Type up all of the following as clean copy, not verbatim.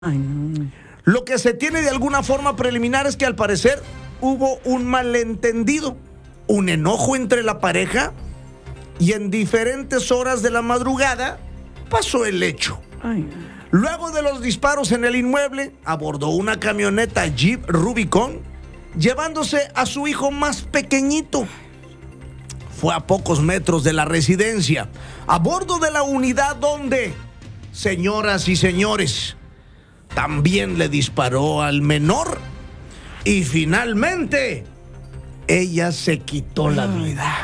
Ay, no. Lo que se tiene de alguna forma preliminar es que al parecer hubo un malentendido, un enojo entre la pareja y en diferentes horas de la madrugada pasó el hecho. Ay, Luego de los disparos en el inmueble, abordó una camioneta Jeep Rubicon llevándose a su hijo más pequeñito. Fue a pocos metros de la residencia, a bordo de la unidad donde, señoras y señores, también le disparó al menor y finalmente ella se quitó la vida.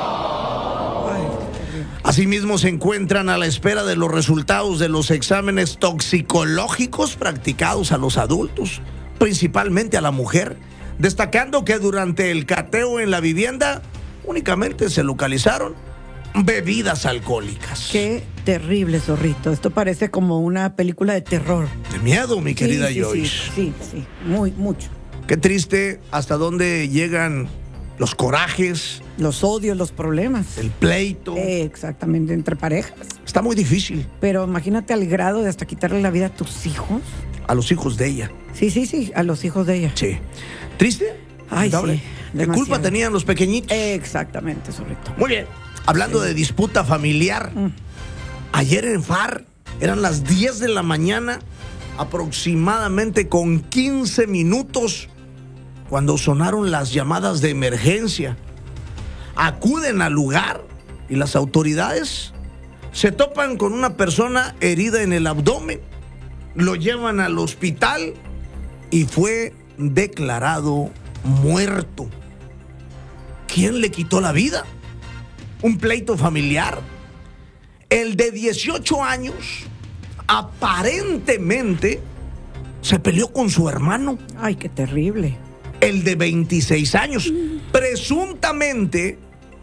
Asimismo, se encuentran a la espera de los resultados de los exámenes toxicológicos practicados a los adultos, principalmente a la mujer, destacando que durante el cateo en la vivienda únicamente se localizaron bebidas alcohólicas. qué terrible, zorrito. Esto parece como una película de terror. De miedo, mi querida sí, Joyce. Sí, mucho. Qué triste hasta dónde llegan los corajes, Los odios, los problemas. el pleito. Exactamente, entre parejas. Está muy difícil Pero imagínate al grado de hasta quitarle la vida a tus hijos. a los hijos de ella. Sí, a los hijos de ella. Sí. ¿Triste? Ay, Lamentable. sí, ¿Qué demasiado. culpa tenían los pequeñitos? Exactamente, zorrito. Muy bien. Hablando de disputa familiar, ayer en FAR eran las 10 de la mañana, aproximadamente con 15 minutos, cuando sonaron las llamadas de emergencia. Acuden al lugar y las autoridades se topan con una persona herida en el abdomen, lo llevan al hospital y fue declarado muerto. ¿Quién le quitó la vida? ¿Un pleito familiar? El de 18 años aparentemente se peleó con su hermano. Ay, qué terrible. El de 26 años. Presuntamente,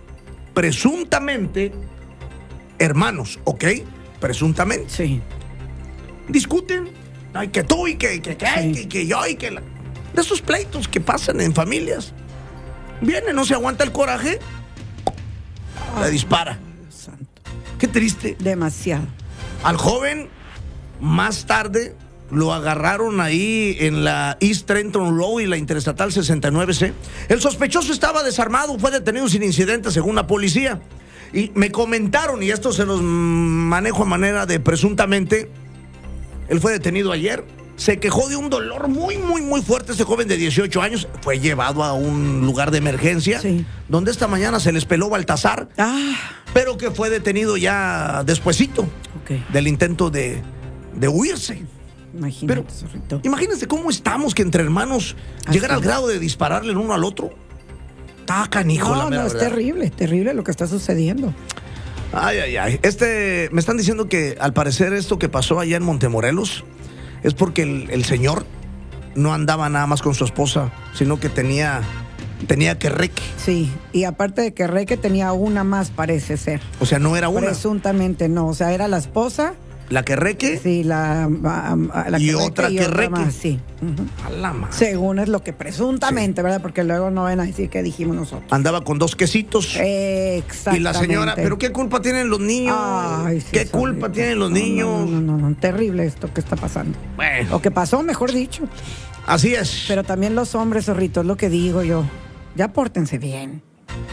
hermanos, ¿ok? Presuntamente. Sí. Discuten. Ay, que tú y que yo y que... De esos pleitos que pasan en familias. Viene, no se aguanta el coraje, le dispara. Santo. Qué triste. Demasiado. Al joven, más tarde, lo agarraron ahí en la East Trenton Road y la Interestatal 69C. El sospechoso estaba desarmado, fue detenido sin incidente según la policía. Y me comentaron, y esto se los manejo a manera de presuntamente, él fue detenido ayer. Se quejó de un dolor muy fuerte. Este joven de 18 años fue llevado a un lugar de emergencia, Sí. donde esta mañana se les peló Baltasar, pero que fue detenido ya despuesito Ok. del intento de huirse. Imagínate, Pero zorrito. imagínense cómo estamos que entre hermanos Así llegar al es. grado de dispararle el uno al otro. Está canijo, la mera Es verdad. terrible lo que está sucediendo. Ay. Me están diciendo que al parecer esto que pasó allá en Montemorelos es porque el señor no andaba nada más con su esposa, sino que tenía que reque. Sí, y aparte de que Reque tenía una más, parece ser. O sea, no era una. Presuntamente no, o sea, era la esposa, La que reque, sí, la Y que otra Reque que Reque. más, sí. Ujú. a la madre. Según es lo que presuntamente, ¿verdad? Porque luego no van a decir que dijimos nosotros. Andaba con 2 quesitos. Exactamente. Y la señora, ¿pero qué culpa tienen los niños? Ay, sí, ¿Qué zorrito. culpa tienen los niños? No, terrible esto que está pasando. Bueno, O que pasó, mejor dicho. así es. Pero también los hombres, zorritos, lo que digo yo. Ya pórtense bien.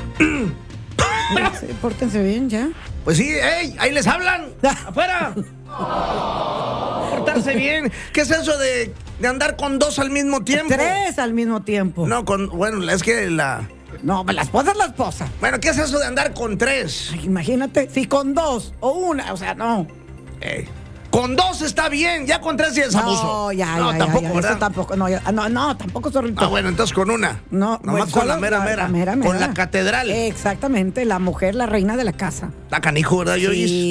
Sí, pórtense bien, ya. Pues sí, ¡ey! ¡Ahí les hablan! ¡Afuera! Portarse bien. ¿Qué es eso de andar con 2 al mismo tiempo? 3 al mismo tiempo. No, bueno, es que No, la esposa es la esposa. Bueno, ¿qué es eso de andar con 3? Ay, imagínate, si con 2 o una, o sea, no. Con 2 está bien, ya con 3 ya es abuso. No, ya, tampoco, ya, ¿verdad? eso tampoco, no, tampoco, zorrito. Bueno, entonces con una. No, Nomás bueno, con la solo mera. Con la catedral. Exactamente, la mujer, la reina de la casa. Está canijo, ¿verdad, Yoyis? Sí.